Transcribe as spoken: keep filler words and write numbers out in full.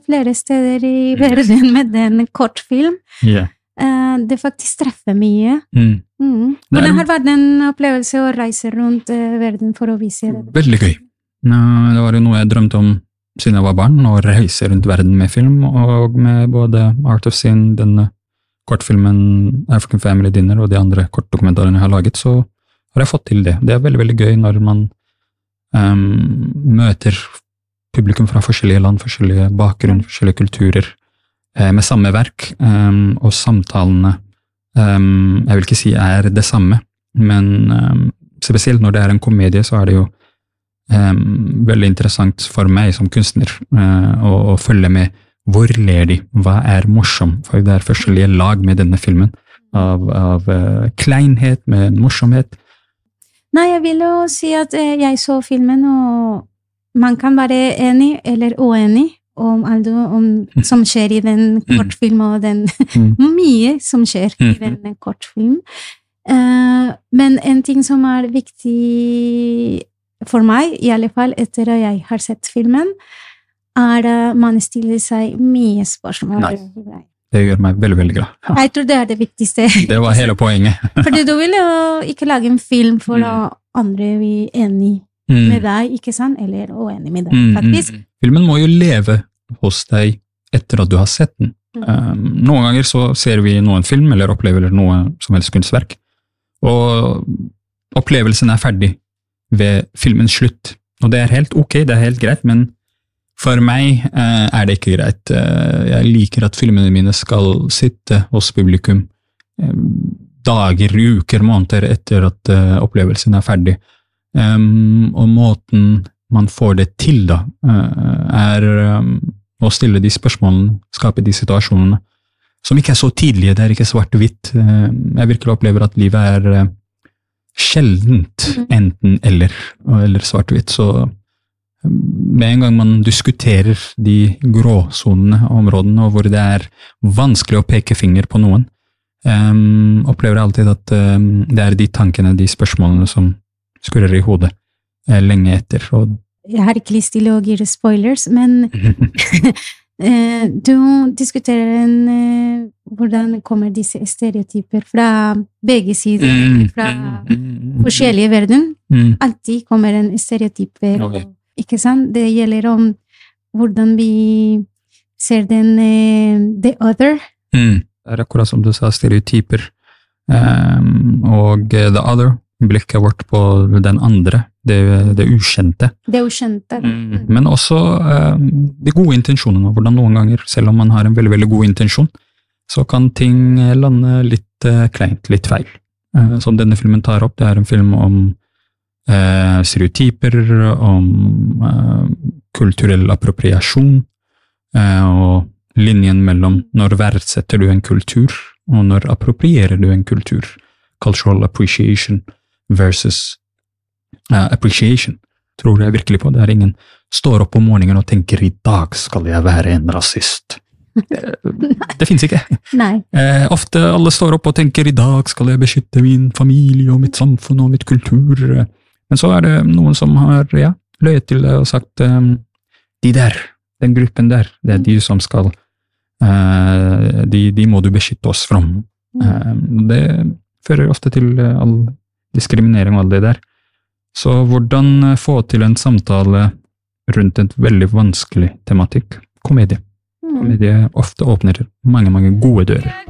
flere steder i verden med den kortfilm. Yeah. Uh, det faktisk treffer mye. Mm. Mm. Hvordan har vært en opplevelse å reise rundt uh, verden for å vise det? Veldig gøy. Det var jo noe jeg drømte om siden jeg var barn, å reise rundt verden med film, og med både Art of Sin, denne kortfilmen African Family Dinner og de andre kortdokumentarene jeg har laget, så har jeg fått til det. Det er veldig, veldig gøy når man um, møter publikum fra forskjellige land, forskjellige bakgrunn, forskjellige kulturer, med samme verk, um, og samtalene, um, jeg vil ikke si er det samme, men um, spesielt når det er en komedie, så er det jo um, veldig interessant for meg som kunstner uh, å, å følge med hvor ler de, hva er morsom, for det er forskjellige lag med denne filmen, av, av uh, kleinhet, med morsomhet. Nei, jeg vil jo si at uh, jeg så filmen, og man kan være enig eller uenig, om alt om, som skjer i den kortfilm, og den mye som skjer i den kortfilm. Uh, men en ting som er viktig for meg, i alle fall etter at jeg har sett filmen, er at man stiller seg mye spørsmål. Nei, det gjør meg veldig, veldig glad. Ja. Jeg tror det er det viktigste. Det var hele poenget. Fordi du vil jo ikke lage en film for mm. andre vi er enig mm. med deg, ikke sant? Eller uenig med deg, mm. faktisk. Filmen må jo leve hos deg etter at du har sett den. Mm. Um, noen ganger så ser vi noen film, eller opplever noe som helst kunstverk, og opplevelsen er ferdig ved filmens slutt. Og det er helt ok, det er helt greit, men for meg uh, er det ikke greit. Uh, jeg liker at filmene mine skal sitte hos publikum uh, dager, uker, måneder etter at uh, opplevelsen er ferdig. Um, og måten man får det til da, er å stille de spørsmålene, skape de situasjonene, som ikke er så tidlige, det er ikke svart-hvitt. Jeg virkelig opplever at livet er sjeldent enten eller, eller svart-hvitt, så med en gang man diskuterer de gråsonene og områdene, og hvor det er vanskelig å peke finger på noen, opplever jeg alltid at det er de tankene, de spørsmålene som skurrer i hodet lenge etter. Og jeg har ikke lyst til å gi spoilers, men du diskuterer en, hvordan kommer disse stereotyper fra begge sider, fra forskjellige verden. Alltid kommer en stereotyper, okay. Ikke sant? Det gjelder om hvordan vi ser den the other. Mm. Det er akkurat som du sa, stereotyper, um, og the other, blikket vårt på den andre, det, det ukjente. Det ukjente. Mm. Men også uh, de gode intensjonene, hvordan noen ganger, selv om man har en veldig, veldig god intensjon, så kan ting lande litt uh, kleint, litt feil. Uh, som denne filmen tar opp, det er en film om uh, stereotyper, om uh, kulturell appropriasjon, uh, og linjen mellom når verdsetter du en kultur, og når approprierer du en kultur. Cultural appreciation versus uh, appreciation, tror jeg virkelig på. Det er ingen står opp om morgenen og tenker, i dag skal jeg være en rasist. Det, det finnes ikke. Nei. Eh, ofte alle står opp og tenker, i dag skal jeg beskytte min familie og mitt samfunn og mitt kultur. Men så er det noen som har ja, løyet til det og sagt, um, de der, den gruppen der, det er de som skal, uh, de, de må du beskytte oss fra. Uh, det fører ofte til uh, all diskriminering og alt det der. Så hvordan få til en samtale rundt en veldig vanskelig tematikk? Komedie. Komedie ofte åpner mange, mange gode dører.